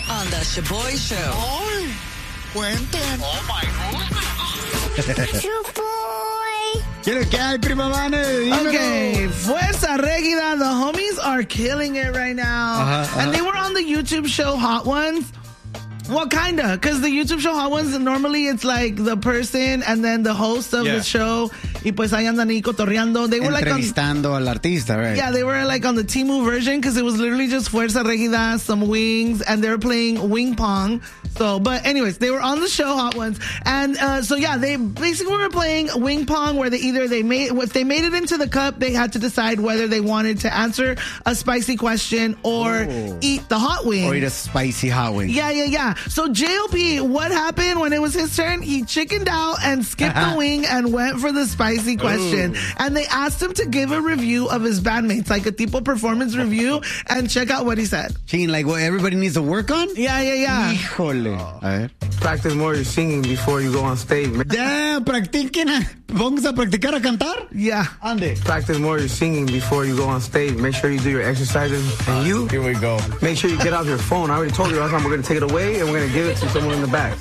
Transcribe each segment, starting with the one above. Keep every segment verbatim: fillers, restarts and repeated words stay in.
On the Shaboy Show. Ay, cuenten. Oh, my goodness. Shaboy. ¿Qué, qué hay, prima Vane? Dímelo. Okay, Fuerza Regida, the homies are killing it right now. Uh-huh, uh-huh. And they were on the YouTube show Hot Ones. Well, kinda, because the YouTube show Hot Ones, normally it's like the person and then the host of Yeah. the show. Y pues ahí andan ahí cotorreando. They were like on, Entrevistando al artista, right? yeah, they were like on the Temu version because it was literally just Fuerza Regida, some wings, and they were playing wing pong. So, but anyways, they were on the show Hot Ones, and uh, so yeah, they basically were playing wing pong where they either they made if they made it into the cup, they had to decide whether they wanted to answer a spicy question or Oh. eat the hot wing. Or eat a spicy hot wing. Yeah, yeah, yeah. So J O P, what happened when it was his turn? He chickened out and skipped the wing and went for the spicy question. Ooh. And they asked him to give a review of his bandmates, like a tipo performance review, and check out what he said. Ching, like what everybody needs to work on? Yeah, yeah, yeah. Híjole. A ver. Practice more your singing before you go on stage. Ya, practiquen. a- Vamos a practicar a cantar. Yeah. Ande. Practice more your singing before you go on stage. Make sure you do your exercises. And you, Here we go. make sure you get off your phone. I already told you last time we're going to take it away and we're going to give it to someone in the back.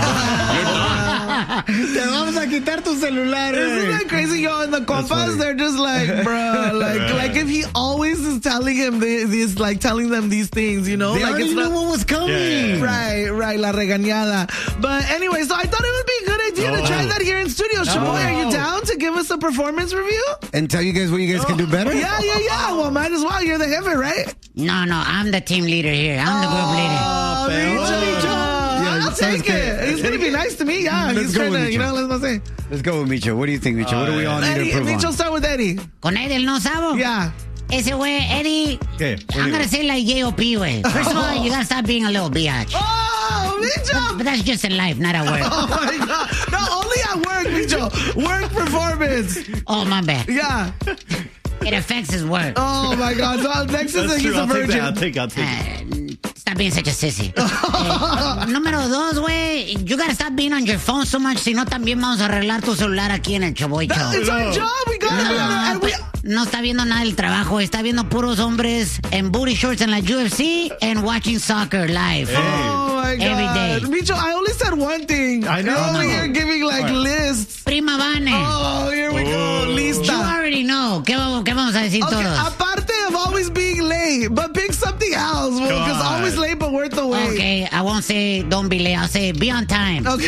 Te vamos a quitar tu celular. Isn't eh. that crazy, yo? And the funny. compas, they're just like, bro, like, like if he always is telling him this, this, like telling them these things, you know, They like already it's knew not, what was coming. right, right, la regañada. But anyway, so I thought it would be a good idea to try that here in studio. Shaboy, are you down to give us a performance review? And tell you guys what you guys can do better? Yeah, yeah, yeah. Well, might as well. You're the jefe, right? No, no, I'm the team leader here. I'm the group leader. Oh, Micho, Micho. Yeah, I'll sounds take good. it. He's going to be nice to me. Yeah, Let's he's go trying with to, you Micho. know, let's not say. Let's go with Micho. What do you think, Micho? What do we all need Eddie, to improve Micho, on? start with Eddie. Con Eddie, el no sabo. Yeah. Ese güey, Eddie, ¿Qué? What do I'm you gonna think? say like J O P, güey. First of all, you gotta stop being a little biatch. Oh, Micho. But that's just in life, not at work. Oh, my God. No, only at work, Micho. Work performance. Oh, my bad. Yeah. It affects his work. Oh, my God. So next is that he's a virgin. I'll take, I'll take it. Uh, stop being such a sissy. Eh, número dos, güey. You gotta stop being on your phone so much. Si no, también vamos a arreglar tu celular aquí en el Chaboy Show. It's our job. We got it. And we... No está viendo nada del trabajo. Está viendo puros hombres en booty shorts en la U F C and watching soccer live. Oh, my God. Every day. Micho, I only said one thing. I know. You're over No. here giving, like, lists. Prima Vane. Oh, here we go. You Lista. already know. ¿Qué, vamos- qué vamos a decir Okay, todos? aparte of always being late, but pick something else, because God. always late but worth the wait. Okay, I won't say don't be late. I'll say be on time. Okay.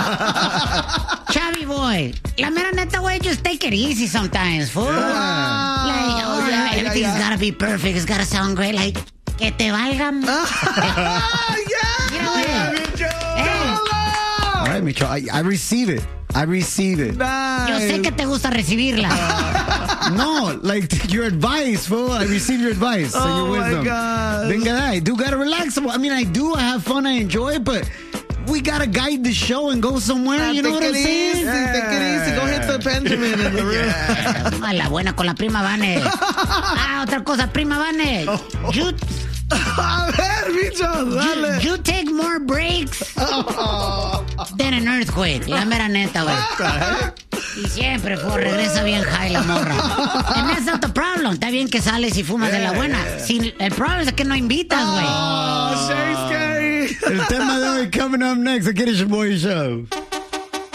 Chavi boy. La mera neta, güey, just take it easy sometimes, fool. Like, oh, yeah, yeah, yeah, everything's yeah. gotta be perfect. It's gotta sound great. Like, que te valgan. Ah, yeah. Mira, güey. Hey, All right, Micho. I, I receive it. I receive it. Nice. yo sé que te gusta recibirla. No, like your advice, fool. I receive your advice and Oh, your my wisdom. God. Then I do gotta relax. I mean, I do. I have fun. I enjoy it, but we gotta guide the show and go somewhere. You know what I'm Take it saying? easy, take it easy. Go hit the Benjamin in the room. A la buena con la prima Vane. Ah, otra cosa, prima Vane. You, A ver, bicho, dale. you take more breaks than an earthquake. La mera neta, güey. Y siempre, fue, regresa bien high la morra. And that's not the problem. Está bien que sales y fumas de la buena. Si, el problema es que no invitas, güey. Oh, Sherry Scary. El tema de hoy coming up next. Aquí en el Shaboy Show.